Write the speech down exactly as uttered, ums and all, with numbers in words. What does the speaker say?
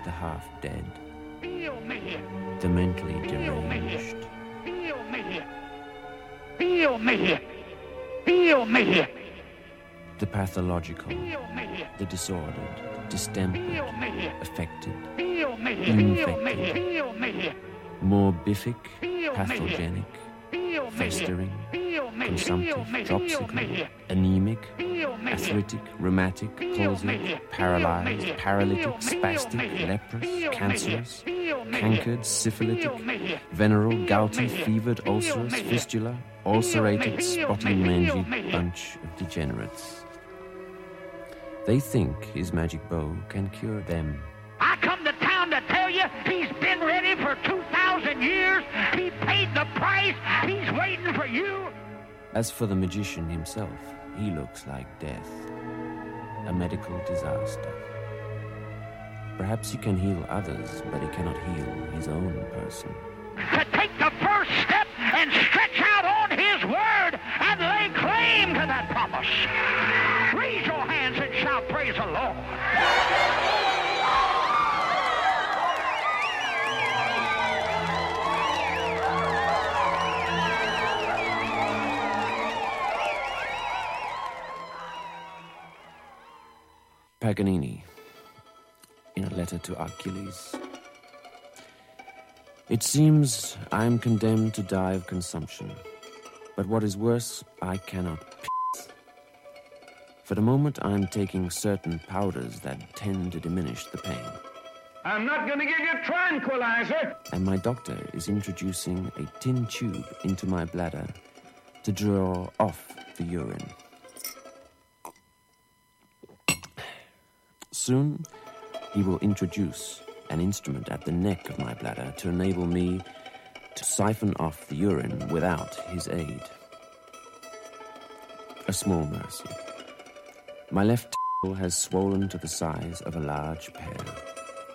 the half-dead, Feel me. the mentally Feel me. deranged, Feel me. Feel me. Feel me. the pathological, Feel me. the disordered, distempered, Feel me. affected, Feel me. Infected. Feel me. Feel me. morbific, Feel me. pathogenic, Feel me. festering, Feel me. consumptive, Feel me. Feel dropsical, me. anemic, Feel me. arthritic, rheumatic, Feel palsied, me. paralyzed, Feel me. paralytic, Feel me. spastic, leprous, Feel me. cancerous, Feel me. cankered, syphilitic, Feel me. venereal, Feel gouty, me. fevered, Feel ulcerous, me. fistula, ulcerated, Feel spotty, me. mangy Feel me. bunch of degenerates. They think his magic bow can cure them. I come to town to tell you he's been ready for two thousand years. He paid the price. He's waiting for you. As for the magician himself, he looks like death, a medical disaster. Perhaps he can heal others, but he cannot heal his own person. To take the first step and stretch out on his word and lay claim to that promise. Raise your hands and shout, praise the Lord. Paganini, in a letter to Achilles. It seems I am condemned to die of consumption, but what is worse, I cannot p***. For the moment, I am taking certain powders that tend to diminish the pain. I'm not going to give you tranquilizer. And my doctor is introducing a tin tube into my bladder to draw off the urine. Soon, he will introduce an instrument at the neck of my bladder to enable me to siphon off the urine without his aid. A small mercy. My left t*** has swollen to the size of a large pear.